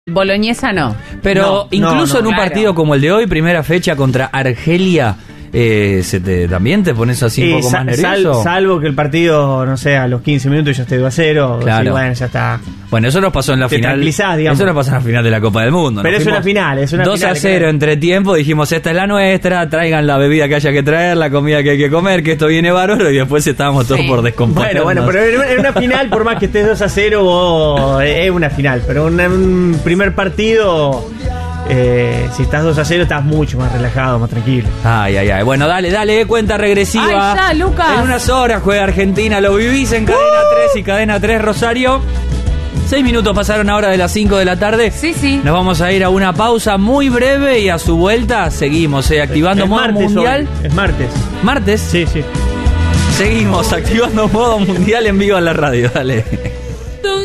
Boloñesa no. Pero incluso en un partido como el de hoy, primera fecha contra Argelia, ¿también te pones así un poco más nervioso? Salvo que el partido, no sé, a los 15 minutos ya esté 2-0. Claro. Sí, bueno, ya está. Bueno, eso nos pasó en la Te final. tranquilizás, digamos. Eso nos pasó en la final de la Copa del Mundo. Pero es una final, 2-0 entre tiempo, dijimos, esta es la nuestra, traigan la bebida que haya que traer, la comida que hay que comer, que esto viene bárbaro, y después estábamos todos por descomponernos. Bueno, pero en una final, por más que estés 2-0, es una final. Pero un primer partido, si estás 2-0, estás mucho más relajado, más tranquilo. Ay. Bueno, dale, cuenta regresiva. Ay, ya, Lucas. En unas horas juega Argentina, lo vivís en Cadena 3 y Cadena 3 Rosario. 6 minutos pasaron ahora de las 5 de la tarde. Sí. Nos vamos a ir a una pausa muy breve y a su vuelta seguimos activando modo mundial. Hoy. Es martes. ¿Martes? Sí. Seguimos activando modo mundial en vivo en la radio, dale.